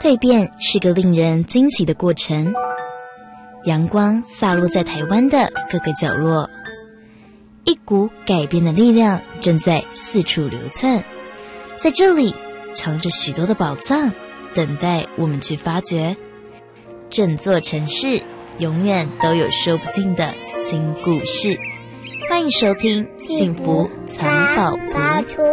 蜕变是个令人惊奇的过程，阳光洒落在台湾的各个角落，一股改变的力量正在四处流窜，在这里藏着许多的宝藏，等待我们去发掘。整座城市永远都有说不尽的新故事，欢迎收听《幸福藏宝图》。